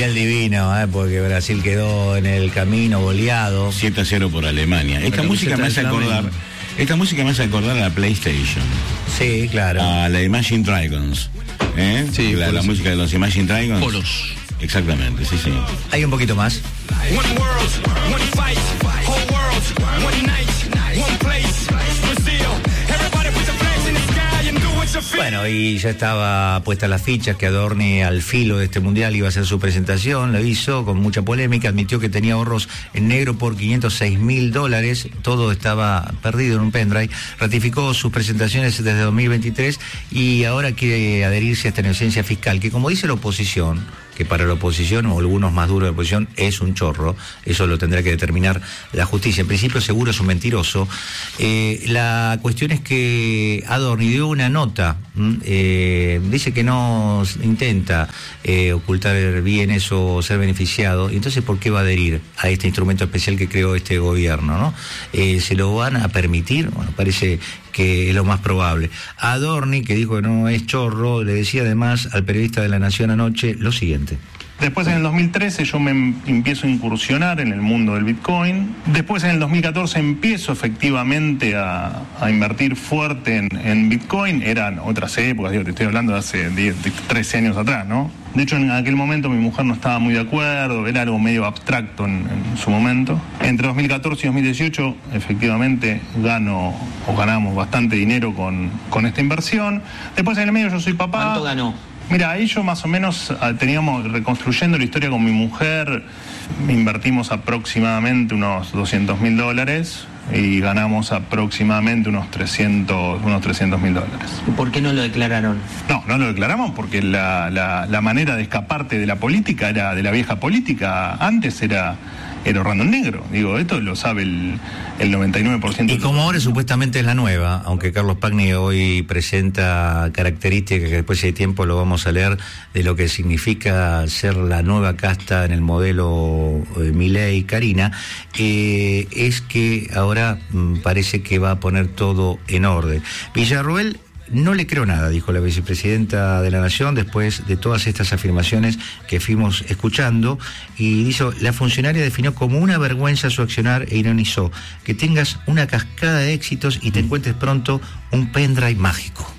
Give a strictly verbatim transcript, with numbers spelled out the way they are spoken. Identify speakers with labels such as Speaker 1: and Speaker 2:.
Speaker 1: Mundial divino, ¿eh? Porque Brasil quedó en el camino goleado.
Speaker 2: siete a cero por Alemania. Esta música me hace acordar... Esta música me hace acordar a la PlayStation.
Speaker 1: Sí, claro.
Speaker 2: A la Imagine Dragons. ¿Eh?
Speaker 3: Sí,
Speaker 2: la, la música de los Imagine Dragons.
Speaker 3: Polos.
Speaker 2: Exactamente, sí, sí.
Speaker 1: Hay un poquito más. Bueno, y ya estaba puesta las fichas que Adorni al filo de este mundial iba a hacer su presentación, lo hizo con mucha polémica, admitió que tenía ahorros en negro por quinientos seis mil dólares, todo estaba perdido en un pendrive, ratificó sus presentaciones desde dos mil veintitrés y ahora quiere adherirse a esta inocencia fiscal, que como dice la oposición, que para la oposición o algunos más duros de la oposición es un chorro, eso lo tendrá que determinar la justicia. En principio seguro es un mentiroso. Eh, la cuestión es que Adorni dio una nota, eh, dice que no intenta eh, ocultar bienes o ser beneficiado, entonces ¿por qué va a adherir a este instrumento especial que creó este gobierno, ¿no? Eh, ¿se lo van a permitir? Bueno, parece que es lo más probable. Adorni, que dijo que no es chorro, le decía además al periodista de La Nación anoche lo siguiente.
Speaker 4: Después en el dos mil trece yo me empiezo a incursionar en el mundo del Bitcoin. Después en el dos mil catorce empiezo efectivamente a, a invertir fuerte en, en Bitcoin. Eran otras épocas, digo, te estoy hablando de hace diez, trece años atrás, ¿no? De hecho en aquel momento mi mujer no estaba muy de acuerdo, era algo medio abstracto en, en su momento. Entre dos mil catorce y dos mil dieciocho efectivamente gano o ganamos bastante dinero con, con esta inversión. Después en el medio yo soy papá.
Speaker 5: ¿Cuánto ganó?
Speaker 4: Mira, ahí yo más o menos teníamos, reconstruyendo la historia con mi mujer, invertimos aproximadamente unos doscientos mil dólares y ganamos aproximadamente unos trescientos mil dólares.
Speaker 5: ¿Y por qué no lo declararon?
Speaker 4: No, no lo declaramos porque la, la, la manera de escaparte de la política era de la vieja política. Antes era... era ahorrando en negro. Digo, esto lo sabe el, el noventa y nueve por ciento.
Speaker 1: Y como ahora supuestamente es la nueva, aunque Carlos Pagni hoy presenta características que después si hay tiempo lo vamos a leer, de lo que significa ser la nueva casta en el modelo eh, Milei Karina, eh, es que ahora mm, parece que va a poner todo en orden. Villarroel no le creo nada, dijo la vicepresidenta de la Nación después de todas estas afirmaciones que fuimos escuchando, y dijo, la funcionaria definió como una vergüenza su accionar e ironizó, que tengas una cascada de éxitos y te encuentres pronto un pendrive mágico.